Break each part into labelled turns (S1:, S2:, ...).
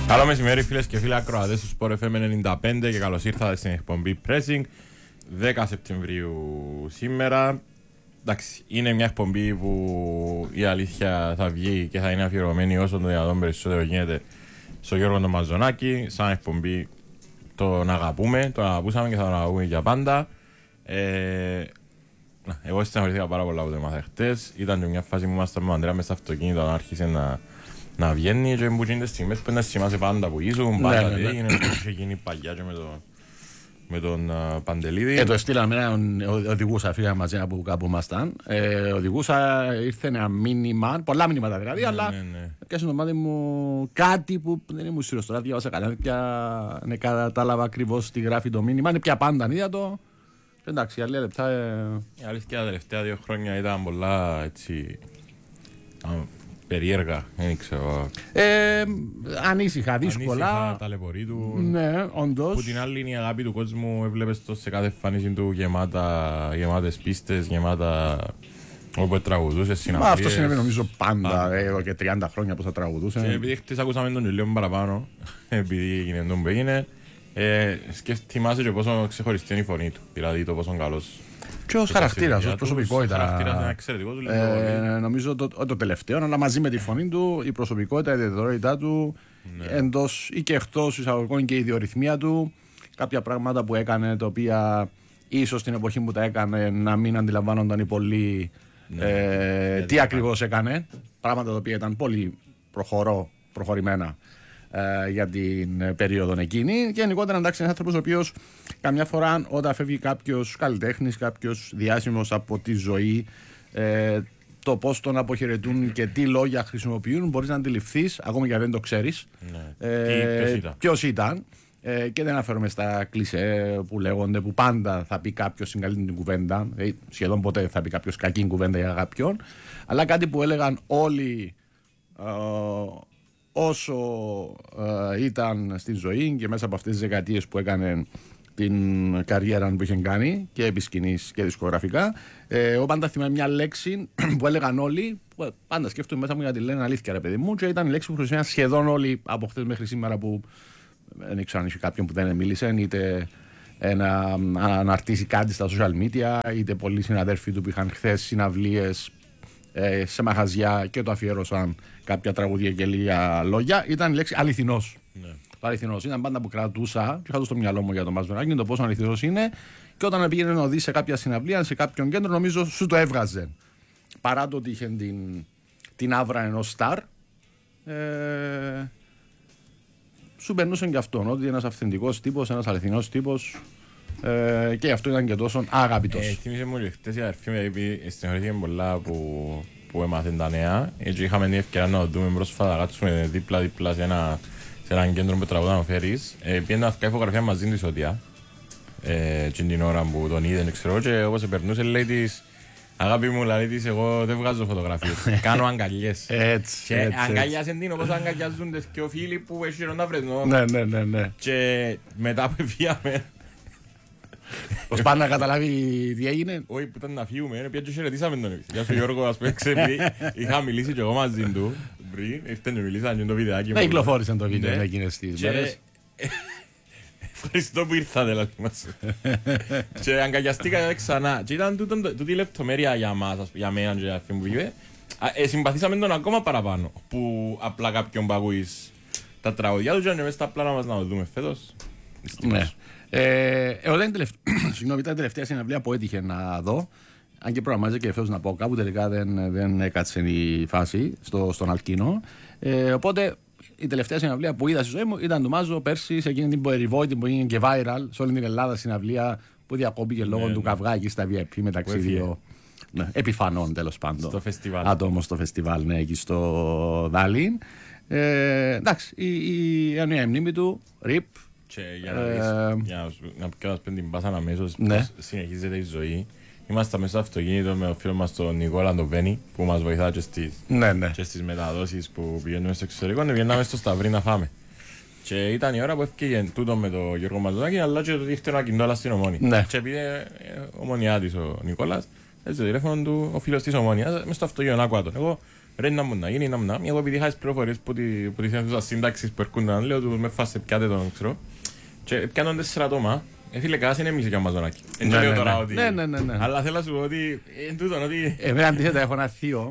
S1: Καλό μεσημέρι φίλες και φίλοι ακροατές του Sport FM 95 και καλώς ήρθατε στην εκπομπή Pressing 10 Σεπτεμβρίου σήμερα. Εντάξει, είναι μια εκπομπή που η αλήθεια θα βγει και θα είναι αφιερωμένη όσο το δυνατόν περισσότερο γίνεται στο Γιώργο τον Μαζονάκη. Σαν εκπομπή τον αγαπούμε, τον αγαπούσαμε και θα τον αγαπούμε για πάντα. Εγώ στεναχωρήθηκα πάρα πολλά που το έμαθα χτες. Ήταν και μια φάση που ήμασταν με τον Ανδρέα μες στο αυτοκίνητο όταν άρχισε να βγαίνει και μου γίνονται στιγμές που να θυμάσαι πάντα που ήσουν, πάντα τι έγινε, που είχε γίνει παλιά και με τον Παντελίδη.
S2: Το στείλαμε έναν οδηγούσα, φύγαμε μαζί από κάπου ήμασταν. Οδηγούσα, ήρθε ένα μήνυμα, πολλά μηνύματα δηλαδή, αλλά και στο μάτι μου κάτι που δεν ήμουν σίγουρος τώρα, διάβασα καλά, δεν κατάλαβα ακριβώς τι γράφει το μήνυμα, είναι πια πάντα είδα το. Εντάξει, άλλα λεπτά.
S1: Η αλήθεια τα τελευταία 2 χρόνια ήταν πολλά έτσι περίεργα, δεν ξέρω.
S2: Ανήσυχα, δύσκολα.
S1: Ανήσυχα, ταλαιπωρεί του.
S2: Ναι, όντως.
S1: Που την άλλη είναι η αγάπη του κόσμου, έβλεπες το σε κάθε εμφάνιση του γεμάτες πίστες, γεμάτα όπου τραγουδούσε, συναυλίες.
S2: Αυτό συνέβη νομίζω πάντα, εδώ και 30 χρόνια που θα τραγουδούσε.
S1: Και επειδή χτες ακούσαμε τον Ιουλίο παραπάνω, επειδή έγινε τον που έγινε, θυμάσαι και πόσο ξεχωριστή είναι η φωνή του, δηλαδή το πόσο καλός.
S2: Και ως χαρακτήρας, ως προσωπικότητα.
S1: Ο χαρακτήρας είναι εξαιρετικός.
S2: Νομίζω το τελευταίο, αλλά μαζί με τη φωνή του, η προσωπικότητα, η ιδιαιτερότητά του, εντός ή και εκτός εισαγωγικών και η ιδιορυθμία του, κάποια πράγματα που έκανε, τα οποία ίσως την εποχή που τα έκανε να μην αντιλαμβάνονταν οι πολλοί τι ακριβώς έκανε. Πράγματα τα οποία ήταν πολύ προχωρημένα για την περίοδο εκείνη. Και γενικότερα, εντάξει, είναι άνθρωπος ο οποίος καμιά φορά όταν φεύγει κάποιος καλλιτέχνης, κάποιος διάσημος από τη ζωή, το πώς τον αποχαιρετούν και τι λόγια χρησιμοποιούν, μπορείς να αντιληφθείς, ακόμα και αν δεν το ξέρεις, ποιος ήταν. Και δεν αναφέρομαι στα κλισέ που λέγονται, που πάντα θα πει κάποιος στην καλή την κουβέντα, σχεδόν ποτέ δεν θα πει κάποιος κακή κουβέντα για κάποιον, αλλά κάτι που έλεγαν όλοι όσο ήταν στη ζωή και μέσα από αυτές τις δεκαετίες που έκανε την καριέρα που είχε κάνει και επί σκηνής και δισκογραφικά, εγώ πάντα θυμάμαι μια λέξη που έλεγαν όλοι, που πάντα σκέφτομαι μέσα μου για να τη λένε αλήθεια ρε παιδί μου, και ήταν η λέξη που χρησιμοποιούσαν σχεδόν όλοι από χθες μέχρι σήμερα, που δεν ξέρω αν είχε κάποιον που δεν μίλησε, είτε να αναρτήσει κάτι στα social media, είτε πολλοί συναδέρφοι του που είχαν χθες συναυλίες σε μαγαζιά και το αφιέρωσαν κάποια τραγούδια και λίγα λόγια, ήταν η λέξη αληθινός. Ναι. Το αληθινός ήταν πάντα που κρατούσα και είχα το στο μυαλό μου για τον Μαζονάκη, το πόσο αληθινός είναι, και όταν πήγαινε να δει σε κάποια συναυλία, σε κάποιον κέντρο, νομίζω σου το έβγαζε. Παρά το ότι είχε την άβρα ενός στάρ, σου περνούσε και αυτόν, ότι ένας αυθεντικός τύπος, ένας αληθινός τύπος, και αυτό ήταν και τόσο αγαπητός.
S1: Θύμισε μου και χτες η αδερφή μου, επειδή στενοχωρήθηκε πολλά που έμαθαν τα νέα, έτσι είχαμε την ευκαιρία να το δούμε πρόσφατα, να κάτσουμε δίπλα-δίπλα σε έναν κέντρο που τραγουδάνε ο Φέρης. Πήγαινε να βγάλει φωτογραφία μαζί της Ωτιά, και την ώρα που τον είδε, ξέρω, και όπως περνούσε λέει της, αγάπη μου, λέει της, εγώ δεν βγάζω φωτογραφίες, κάνω αγκαλιές.
S2: Έτσι.
S1: Αγκαλιάσαν την όπως αγκαλιάζονται και ο Φίλιπ που έχει ροντά Βρεσνό.
S2: Ναι.
S1: Και μετά που φύγαμε,
S2: ως πάντα να καταλάβει τι έγινε.
S1: Όχι, που ήταν να φύγουμε, πια και χαιρετήσαμε τον. Γεια σου Γιώργο, ας πούμε, επειδή είχα μιλήσει και εγώ μαζί του πριν, ήρθαν και μιλήσαν και το βιντεάκι.
S2: Ναι, κυκλοφόρησαν το βίντεο εκείνες τις μέρες.
S1: Ευχαριστώ που ήρθατε, δηλαδή μας. Και αγκαλιαστήκα ξανά. Και ήταν τούτη λεπτομέρεια για μας, για μένα και για αυτή που είπε. Συμπαθήσαμε τον ακόμα παραπάνω, που απλά κάποιον που ακούεις τα τραγωδιά του και μέσα στα πλάνα μας να το δούμε φέτος.
S2: Ναι. Εγώ ήταν η τελευταία συναυλία που έτυχε να δω. Αν και προγραμμάζε και φέτος να πω κάπου, τελικά δεν έκατσε η φάση στον Αλκίνο. Οπότε η τελευταία συναυλία που είδα στη ζωή μου ήταν του Μάζο πέρσι, σε εκείνη την περιβόητη που έγινε και viral σε όλη την Ελλάδα συναυλία, που διακόπηκε λόγω του καυγάκι στα VIP μεταξύ δύο επιφανών, τέλος πάντων.
S1: Στο φεστιβάλ.
S2: Άτομο στο φεστιβάλ, ναι, εκεί στο Δάλιν. Εντάξει, η μνήμη του, RIP.
S1: Και για να πιω την πάσαν αμέσως, συνεχίζεται η ζωή. Είμαστε μέσα στο αυτοκίνητο με ο φίλο μας τον Νικόλα τον Βένι, που μας βοηθά και στις μεταδόσεις που πηγαίνουμε στο εξωτερικό. Βγαίναμε στο Σταυρί να φάμε. Και ήταν η ώρα που έφυγε τούτο με τον Γιώργο Μαζονάκη, αλλά και το δείχνει ένα κινητό στην Ομόνη. Και επειδή ομονιά της ο Νικόλας, έτσι το τηλέφωνο του ο φίλος της Ομόνιας, μες στο αυτοκίνητο να ακούω τον. Εγώ Ρε να μου να γίνει, να μου να. Εγώ επειδή είχα τις πληροφορίες που τις αίθουσας σύνταξης που έρχονταν, λέω του με φάστε πιάτε τον, ξέρω. Και πιάνονται 4 άτομα. Φίλε, κάτσε είναι εμείς για Αμαζονάκι. Δεν λέω τώρα ότι...
S2: Ναι.
S1: Αλλά θέλω να σου πω ότι...
S2: Εμένα αντίθετα έχω ένα θείο,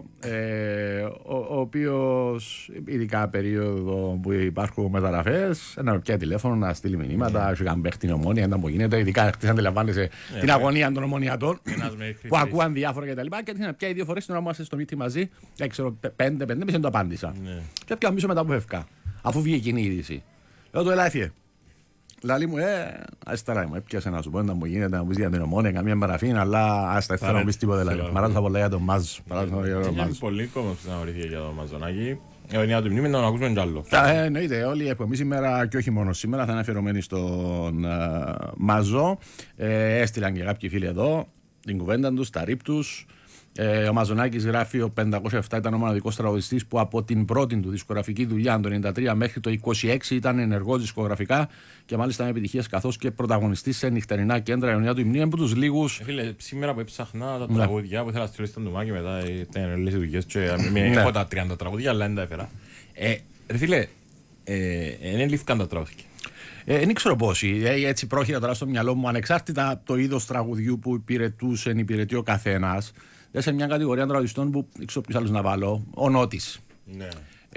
S2: ο οποίος, ειδικά περίοδο που υπάρχουν μεταγραφές, να με πιάει τηλέφωνο, να στείλει μηνύματα, σου είχαν παίχτη την Ομόνια, ήταν που γίνεται, ειδικά χτες αντιλαμβάνεσαι την αγωνία των ομονιατών, που ακούαν διάφορα κτλ. Και άρχισε να πιάει 2 φορές την ώρα που είμαστε στο μύτη μαζί, ξέρω 5, δεν το απάντησα. Και έπιανα πίσω μετά που φεύγα, αφού βγήκε εκείνη η είδηση. Λέω του ελάφιε. Λαλή μου, ασταρά μου, έπιασε να σου πω, να μου γίνεται, να μου πεις για την Ομόνια, καμία μαραφή, αλλά άστα θέλω να πεις τίποτα. Μαράζω πολλά για τον Μάζ.
S1: Είναι πολύ κόμμος να οριθεί για τον Μαζονάκη. Για το μνήμη να τον ακούσουμε κι άλλο.
S2: Εννοείται, όλη η εκπομπή σήμερα και όχι μόνο σήμερα θα είναι αφιερωμένη στον Μαζό. Έστειλαν και κάποιοι φίλοι εδώ την κουβέντα τους, τα ρίπ τους. Ο Μαζονάκης γράφει: ο 507 ήταν ο μοναδικός τραγουδιστής που από την πρώτη του δισκογραφική δουλειά το 1993 μέχρι το 1926 ήταν ενεργός δισκογραφικά και μάλιστα με επιτυχίες καθώς και πρωταγωνιστής σε νυχτερινά κέντρα Ιωνία του Ιμνίου. Από τους λίγους.
S1: Φίλε, σήμερα που έψαχνα τα τραγούδια που ήθελα να στείλω στον Τουμάκη μετά ήταν λίγες δουλειές και έχω τα 30 τραγούδια, αλλά δεν τα έφερα. Ρε φίλε, δεν λήφθηκαν τα τραγούδια.
S2: Δεν ξέρω πόσοι. Έτσι πρόχειρα τώρα στο μυαλό μου, ανεξάρτητα το είδος τραγουδιού που υπηρετεί ο καθένας. Σε μια κατηγορία τραγουδιστών που δεν ξέρω ποιος άλλος να βάλω. Ο Νότης. Ναι.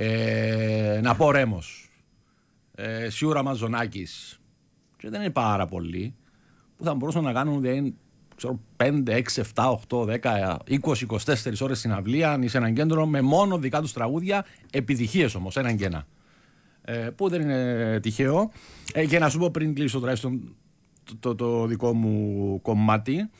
S2: Να πω Ρέμος. Σίγουρα Μαζονάκης. Και δεν είναι πάρα πολλοί που θα μπορούσαν να κάνουν 5, 6, 7, 8, 10, 20, 24 ώρες στην αυλία ή σε έναν κέντρο με μόνο δικά τους τραγούδια. Επιτυχίες όμως, έναν και ένα. Που δεν είναι τυχαίο. Και να σου πω πριν κλείσω τουλάχιστον το δικό μου κομμάτι.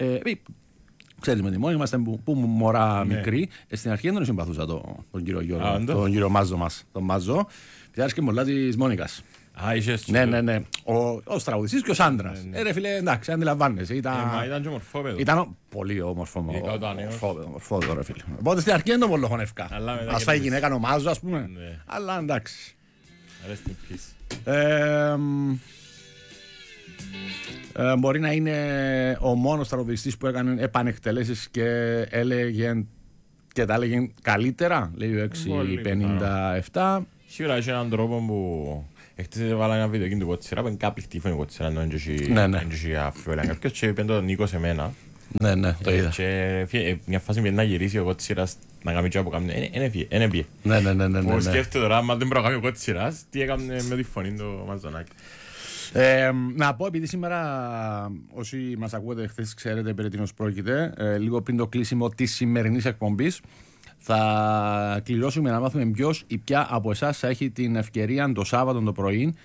S2: Ξέρεις με τη μόνη είμαστε που μωρά μικρή. Στην αρχή δεν τον συμπαθούσα τον κύριο Γιώργο, τον κύριο Μάζο μας, τον Μάζο. Πιάρες και μολά της Μόνικας. Ναι. Ο τραγουδιστής και ο άντρας. Ρε φίλε, εντάξει, αντιλαμβάνεσαι.
S1: Ήταν και ομορφόπεδο.
S2: Ήταν πολύ ομορφόπεδο, ρε φίλε. Οπότε στην αρχή δεν τον πολύ χωνεύκα. Ας φάει γυναίκα ο Μάζο, ας πούμε. Αλλά εντάξει.
S1: Rest in peace.
S2: Μπορεί να είναι ο μόνος τραγουδιστής που έκανε επανεκτελέσεις και τα έλεγε καλύτερα, λέει ο 657.
S1: Σίγουρα έχει έναν τρόπο που χτες βάλα ένα βίντεο εκείνη του Κότσιρα που είναι κάποιοι χτύφωνοι Κότσιρα ενώ δεν έχει αφιόλια κάποιος και είπε τον Νίκο σε μένα.
S2: Ναι, το είδα.
S1: Και μια φάση με να γυρίσει ο Κότσιρας να κάνει τσιά που κάνει, είναι πιε.
S2: Ναι.
S1: Που σκέφτεται τώρα, άμα δεν προκάμει ο Κότσιρας, τι έκανε με τη φωνή του Μαζονάκη.
S2: Να πω, επειδή σήμερα όσοι μας ακούτε χθες ξέρετε περί τίνος πρόκειται, λίγο πριν το κλείσιμο της σημερινής εκπομπής θα κληρώσουμε να μάθουμε ποιος ή ποια από εσάς θα έχει την ευκαιρία το Σάββατο το πρωί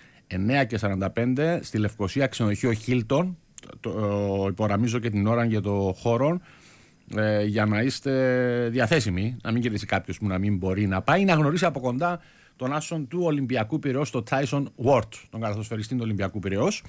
S2: 9:45 στη Λευκοσία ξενοδοχείο Hilton. Υπογραμμίζω και την ώρα και το χώρο για να είστε διαθέσιμοι, να μην κερδίσει κάποιος που να μην μπορεί να πάει, να γνωρίσει από κοντά τον άσον του Ολυμπιακού Πειραιώς, τον Tyson Ward, τον καλαθοσφαιριστή του Ολυμπιακού Πειραιώς.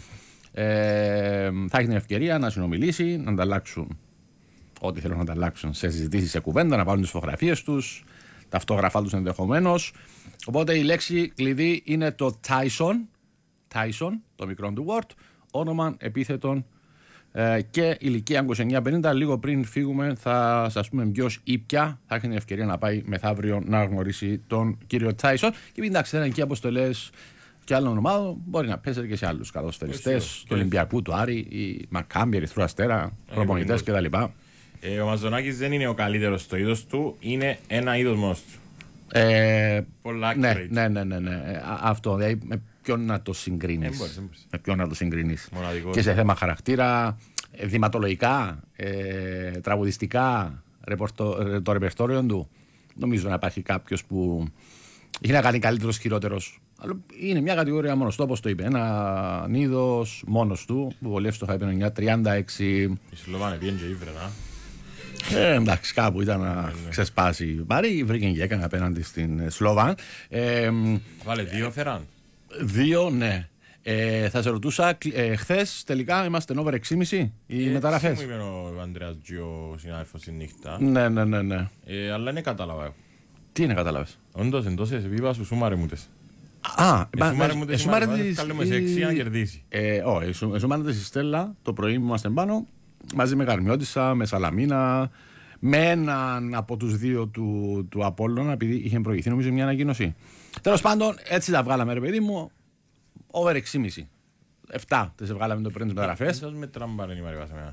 S2: Θα έχει την ευκαιρία να συνομιλήσει, να ανταλλάξουν ό,τι θέλουν να ανταλλάξουν σε συζητήσεις, σε κουβέντα, να πάρουν τις φωτογραφίες τους, τα αυτόγραφά τους ενδεχομένως. Οπότε η λέξη κλειδί είναι το Tyson, το μικρό του Ward, όνομα, επίθετον και ηλικία 29-50. Λίγο πριν φύγουμε θα σας πούμε ποιος ή ποια θα έχει την ευκαιρία να πάει μεθαύριο να γνωρίσει τον κύριο Tyson. Και εντάξει, θα είναι εκεί αποστολές και άλλων ομάδων. Μπορεί να πέσετε και σε άλλους καλοσφαιριστές του Ολυμπιακού, του Άρη, η Μακάμπη, Ερυθρού Αστέρα, προπονητές κτλ.
S1: Ο Μαζονάκης δεν είναι ο καλύτερος στο είδος του, είναι ένα είδος μόνος του. Πολλά
S2: ναι. Αυτό, δηλαδή με ποιον να το συγκρίνεις. Με ποιον να το συγκρίνεις. Και σε θέμα χαρακτήρα, δειγματολογικά, τραγουδιστικά, το ρεπερτόριο του. Νομίζω να υπάρχει κάποιος που έχει να κάνει καλύτερος, χειρότερος. Αλλά είναι μια κατηγορία μόνος του, όπως το είπε. Ένα είδος μόνος του που βολεύει στο Χαϊπενονιά 36.
S1: Η Σλοβάνε πήγαινε και ήβρενα.
S2: Εντάξει, κάπου ήταν να ξεσπάσει. Πάρει, βρήκε και έκανε απέναντι στην Σλοβάν.
S1: Βάλε 2 φεράν.
S2: 2, ναι. Θα σε ρωτούσα, χθες τελικά είμαστε over 6,5 οι μεταγραφές.
S1: Μου είπε ο Ανδρέας Τζιο, συνάδελφος στη νύχτα.
S2: Ναι.
S1: Αλλά είναι κατάλαβα.
S2: Τι είναι κατάλαβες?
S1: Όντως, εντός επίπα σου σούμαρε μου τες.
S2: Σούμαρε
S1: μου τες, καλούμε σε 6 να κερδίσει.
S2: Όχι, σούμαρε τη Στέλλα το πρωί που είμαστε πάνω, μαζί με Καρμιώτισσα, με Σαλαμίνα, με έναν από τους δύο του Απόλλωνα, επειδή είχε προηγηθεί νομίζω μια ανακοίνωση. Τέλος πάντων, έτσι τα βγάλαμε, ρε παιδί μου. Over 6,5. 7 τις βγάλαμε το πριν τις μεταγραφές.
S1: Ίσως με τραμπάρε η Μαριβά σε μένα.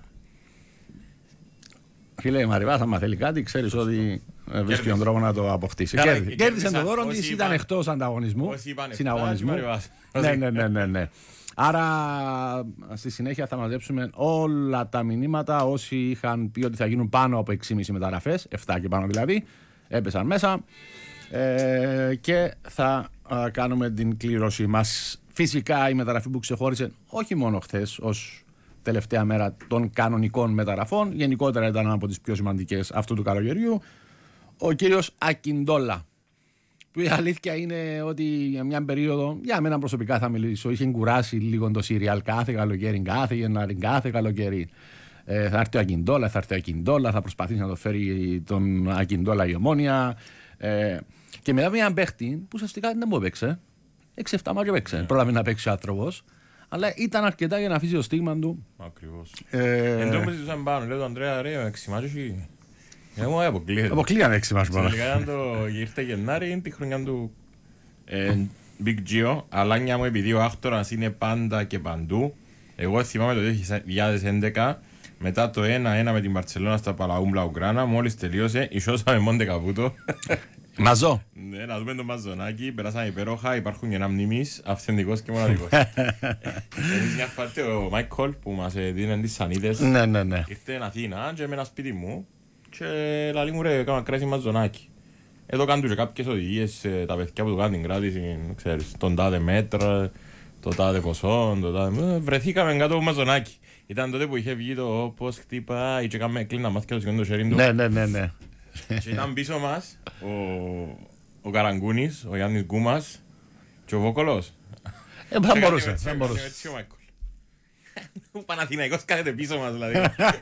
S2: Φίλε, η Μαριβά, άμα θέλει κάτι, ξέρεις ότι βρίσκει τον τρόπο να το αποκτήσει. Κέρδισε το δώρο της, ήταν εκτός ανταγωνισμού. Συναγωνισμού. Ναι. Άρα στη συνέχεια θα μαζέψουμε όλα τα μηνύματα όσοι είχαν πει ότι θα γίνουν πάνω από 6,5 μεταγραφές, 7 και πάνω δηλαδή, έπεσαν μέσα και θα κάνουμε την κλήρωση μας. Φυσικά η μεταγραφή που ξεχώρισε όχι μόνο χθες ως τελευταία μέρα των κανονικών μεταγραφών, γενικότερα ήταν από τις πιο σημαντικές αυτού του καλοκαιριού, ο κύριος Ακιντόλα. Που η αλήθεια είναι ότι για μια περίοδο, για μένα προσωπικά θα μιλήσω, είχε κουράσει λίγο το Σιριάλ κάθε καλοκαίρι, κάθε Γενάρη, κάθε καλοκαίρι. Θα έρθει ο Ακιντόλα, θα προσπαθήσει να το φέρει τον Ακιντόλα η Ομόνοια. Και μετά μια παίχτη που ουσιαστικά δεν μου έπαιξε. 6-7 μάτια παίξε. Πρόλαβε να παίξει ο άνθρωπος. Αλλά ήταν αρκετά για να αφήσει το στίγμα του.
S1: Ακριβώς. Εν τω μεταξύ τους πάνω, λέω τον Ανδρέα ρε, 6 μάτια όχι. Εγώ αποκλείεται.
S2: Αποκλείανε 6 μάτια πάνω.
S1: Τελικά ήρθε Γενάρη, είναι τη χρονιά του Big Gio. Αλλά μια μου επειδή ο Άκτορας είναι πάντα και παντού. Εγώ θυμάμαι το 2011, μετά το 1-1 με την Μπαρτσελώνα στα Παλαού Μπλαουγκράνα, μόλις τελείωσε, ισώσαμε Μοντε Καπούτο.
S2: Μαζό.
S1: Ναι, να δούμε το μαζονάκι, περάσαμε υπέροχα, υπάρχουν και ένα μνήμης, αυθεντικός και μοναδικός. Εμείς μια φάρτε ο Μάικολ που μας δίνει τις σανίδες,
S2: ναι.
S1: ήρθε Αθήνα και με ένα σπίτι μου και λαλί μου ρε, κάμα κράτηση μαζονάκι. Εδώ κάνουν και κάποιες οδηγίες, τα παιδιά που του κάνουν την κράτηση, ξέρεις, τον τάδε μέτρα, το τάδε ποσό, το τάδε... Βρεθήκαμε κάτω από μαζονάκι. Ήταν τότε που είχε βγει το πώς χτυπάει και κλείνα μάθηκα το σηκώνει το χέρι του.
S2: Ναι.
S1: Και ήταν πίσω μας ο Καραγκούνης, ο Γιάννης Γκούμας και ο Βόκολος.
S2: Θα μπορούσε.
S1: Έτσι ο Μάικολ. Ο Παναθηναϊκός κάθεται πίσω μας δηλαδή.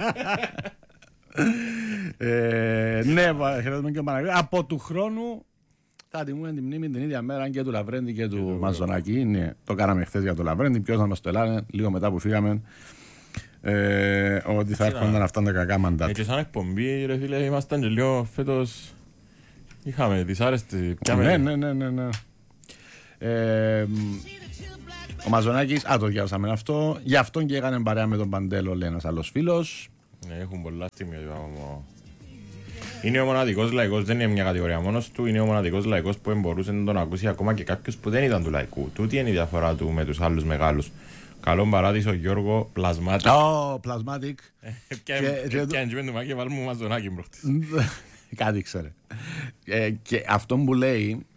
S2: Ναι, χαιρετούμε και ο Παναθηναϊκός. Από του χρόνου θα τιμούμε τη μνήμη την ίδια μέρα και του Λαβρέντη και του Μαζονάκη. Το κάναμε χθες για το Λαβρέντη. Ποιος να μας το ελάνε λίγο μετά που φύγαμε. Ότι θα έρχονταν αυτά τα κακά μαντάτα.
S1: Και σαν εκπομπή ρε φίλε ήμασταν και λίγο φέτος είχαμε δυσάρεστη.
S2: Ναι. Ο Μαζονάκης, το διάβασαμε αυτό. Γι' αυτόν και έκανε παρέα με τον Παντέλο, λέει ένας άλλος φίλος.
S1: Ναι, έχουν πολλά στιγμή. Είναι ο μοναδικός λαϊκός, δεν είναι μια κατηγορία μόνος του. Είναι ο μοναδικός λαϊκός που μπορούσε να τον ακούσει ακόμα και κάποιος που δεν ήταν του λαϊκού. Τούτη είναι η διαφορά του με τους άλλους μεγάλους. Καλό παράδεισο Γιώργο Πλασμάτικ.
S2: Πλασμάτικ.
S1: Πιάνε και με το μάκι βάλουμε μαζονάκι μπροχτής.
S2: Κάτι ξέρε. Και αυτό που λέει